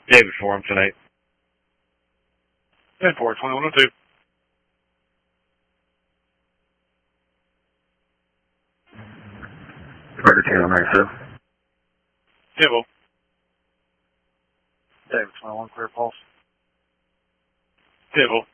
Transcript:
David for him tonight. 10-4, 2102. Roger, Channel 97. Temple. David 21, clear pulse. Temple.